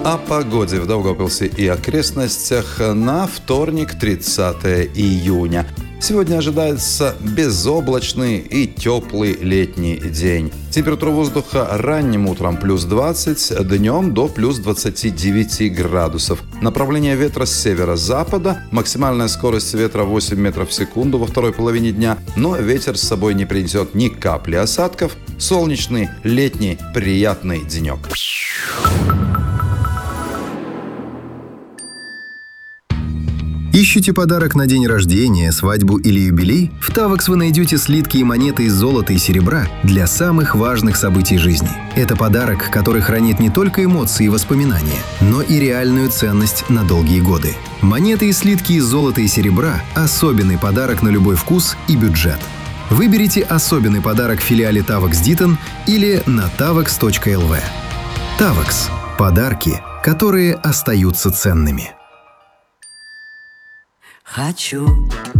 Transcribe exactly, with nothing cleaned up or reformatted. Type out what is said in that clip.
О погоде в Даугавпилсе и окрестностях на вторник, тридцатое июня. Сегодня ожидается безоблачный и теплый летний день. Температура воздуха ранним утром плюс двадцать, днем до плюс двадцати девяти градусов. Направление ветра с северо-запада, максимальная скорость ветра восемь метров в секунду во второй половине дня, но ветер с собой не принесет ни капли осадков. Солнечный, летний, приятный денек. Ищете подарок на день рождения, свадьбу или юбилей? В Тавакс вы найдете слитки и монеты из золота и серебра для самых важных событий жизни. Это подарок, который хранит не только эмоции и воспоминания, но и реальную ценность на долгие годы. Монеты и слитки из золота и серебра – особенный подарок на любой вкус и бюджет. Выберите особенный подарок в филиале Тавакс Дитон или на тавакс точка эл ви. Тавакс – подарки, которые остаются ценными. Хочу